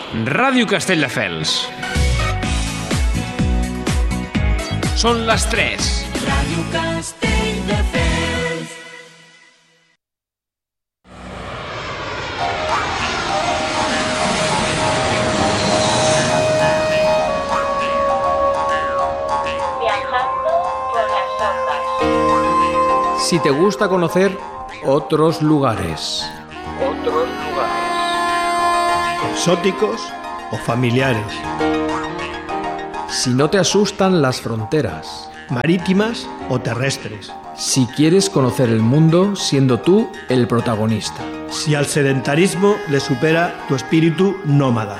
Ràdio Castelldefels. Són les 3. Ràdio Castelldefels. Viajando por las ondas. Si te gusta conocer otros lugares. Exóticos o familiares, Si no te asustan las fronteras. marítimas o terrestres. Si quieres conocer el mundo siendo tú el protagonista. Si al sedentarismo le supera tu espíritu nómada.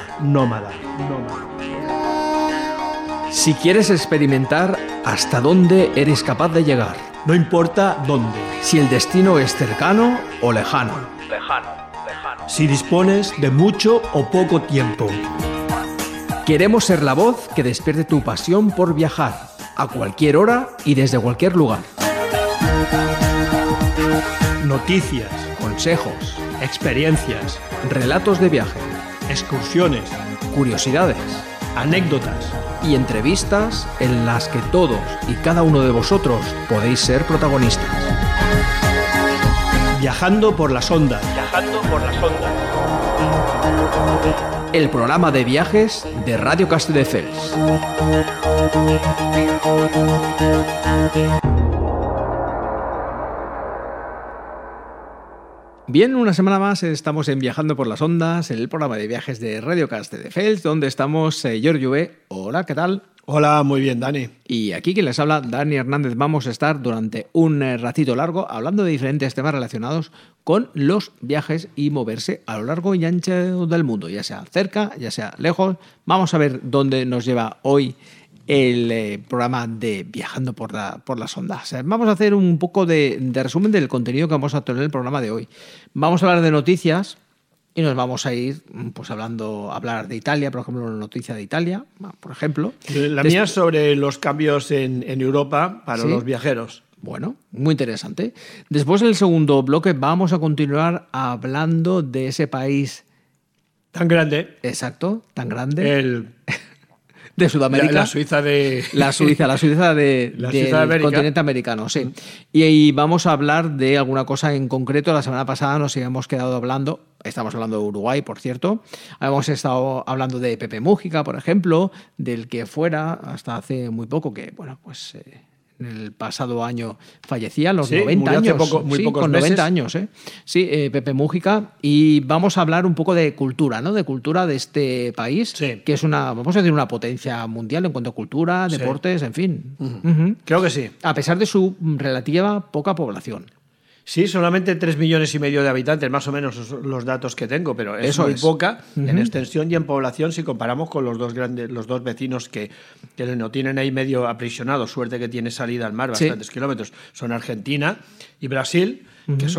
Si quieres experimentar hasta dónde eres capaz de llegar. No importa dónde. Si el destino es cercano o lejano. Si dispones de mucho o poco tiempo. Queremos ser la voz que despierte tu pasión por viajar, a cualquier hora y desde cualquier lugar. Noticias, Consejos, experiencias, relatos de viaje, excursiones, curiosidades anécdotas. y entrevistas en las que todos y cada uno de vosotros podéis ser protagonistas. Viajando por las ondas. El programa de viajes de Radio Castelldefels. Bien, una semana más estamos en Viajando por las Ondas, el programa de viajes de Radio Castelldefels, donde estamos Giorgio B. Hola, ¿qué tal? Hola, muy bien, Dani. Y aquí quien les habla, Dani Hernández. Vamos a estar durante un ratito largo hablando de diferentes temas relacionados con los viajes y moverse a lo largo y ancho del mundo, ya sea cerca, ya sea lejos. Vamos a ver dónde nos lleva hoy el programa de Viajando por las Ondas. Vamos a hacer un poco de resumen del contenido que vamos a tener en el programa de hoy. Vamos a hablar de noticias y nos vamos a ir pues hablar de Italia, por ejemplo, una noticia de Italia, por ejemplo. La mía es sobre los cambios en Europa para ¿Sí? los viajeros. Bueno, muy interesante. Después, en el segundo bloque, vamos a continuar hablando de ese país Tan grande. exacto, tan grande, La de Sudamérica. Suiza de... La Suiza La Suiza de del América. continente americano, sí. Y vamos a hablar de alguna cosa en concreto. La semana pasada nos habíamos quedado hablando, estamos hablando de Uruguay, por cierto. Habíamos estado hablando de Pepe Mújica, por ejemplo, del que fuera hasta hace muy poco, que bueno, pues en el pasado año fallecía a los Sí, 90 murió hace años. muy Sí, pocos con 90 meses. años, ¿eh? Sí, Pepe Mújica. Y vamos a hablar un poco de cultura, ¿no? De cultura de este país, Sí. que es vamos a decir, una potencia mundial en cuanto a cultura, Sí. deportes, en fin. Ujú. Creo que sí. A pesar de su relativa poca población. Sí, solamente 3,5 millones de habitantes, más o menos son los datos que tengo, pero es Eso muy es. poca en Ujú. extensión y en población si comparamos con los dos vecinos que no tienen ahí medio aprisionados. Suerte que tiene salida al mar, Sí. bastantes kilómetros. Son Argentina y Brasil, que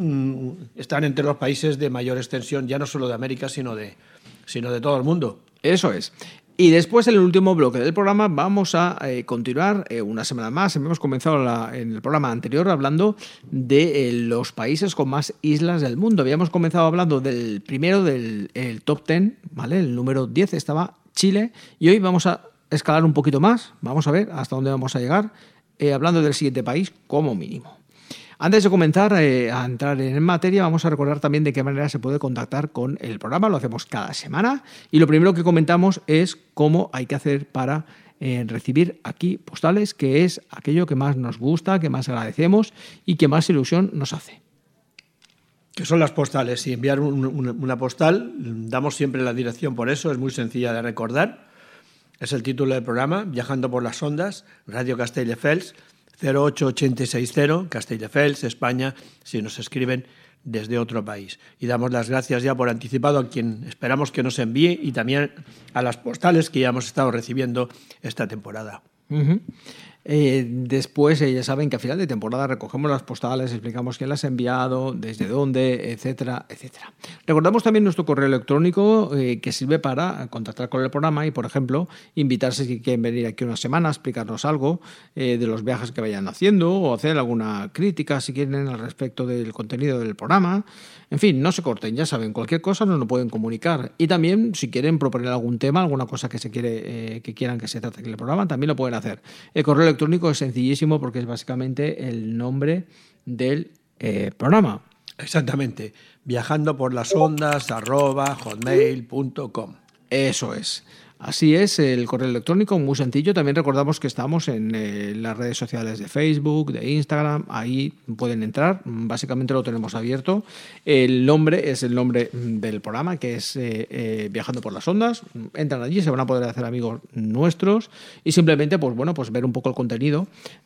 están entre los países de mayor extensión, ya no solo de América, sino de todo el mundo. Eso es. Y después, en el último bloque del programa, vamos a continuar una semana más. Hemos comenzado en el programa anterior hablando de los países con más islas del mundo. Habíamos comenzado hablando del primero, del top 10, ¿vale? El número 10 estaba Chile. Y hoy vamos a escalar un poquito más. Vamos a ver hasta dónde vamos a llegar, hablando del siguiente país como mínimo. Antes de comenzar a entrar en materia, vamos a recordar también de qué manera se puede contactar con el programa. Lo hacemos cada semana y lo primero que comentamos es cómo hay que hacer para recibir aquí postales, que es aquello que más nos gusta, que más agradecemos y que más ilusión nos hace. Que son las postales. Si enviar una postal, damos siempre la dirección por eso, es muy sencilla de recordar. Es el título del programa, Viajando por las Ondas, Radio Castelldefels, 08860, Castelldefels, España, si nos escriben desde otro país. Y damos las gracias ya por anticipado a quien esperamos que nos envíe y también a las postales que ya hemos estado recibiendo esta temporada. Uh-huh. Después ya saben que a final de temporada recogemos las postales, explicamos quién las ha enviado, desde dónde, etcétera, etcétera. Recordamos también nuestro correo electrónico que sirve para contactar con el programa y, por ejemplo, invitarse si quieren venir aquí una semana a explicarnos algo de los viajes que vayan haciendo o hacer alguna crítica si quieren al respecto del contenido del programa. En fin, no se corten, ya saben, cualquier cosa nos lo pueden comunicar. Y también, si quieren proponer algún tema, alguna cosa que que quieran que se trate en el programa, también lo pueden hacer. El correo electrónico es sencillísimo porque es básicamente el nombre del programa. Exactamente. Viajando por las ondas @hotmail.com. Eso es. Así es, el correo electrónico, muy sencillo. También recordamos que estamos en las redes sociales de Facebook, de Instagram, ahí pueden entrar, básicamente lo tenemos abierto. El nombre es el nombre del programa, que es Viajando por las Ondas. Entran allí, se van a poder hacer amigos nuestros y simplemente pues ver un poco el contenido